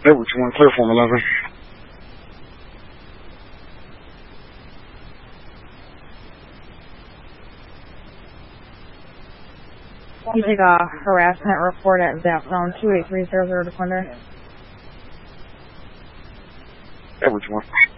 Edwards 1, clear form 11. You take a harassment report at Zap Zone 28300 Defender. Edwards 1.